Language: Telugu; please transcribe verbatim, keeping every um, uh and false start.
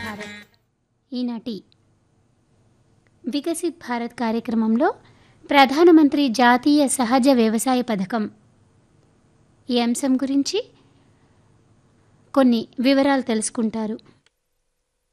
భారత్. ఈనాటి వికసిత్ భారత్ కార్యక్రమంలో ప్రధానమంత్రి జాతీయ సహజ వ్యవసాయ పథకం ఈ అంశం గురించి కొన్ని వివరాలు తెలుసుకుంటారు.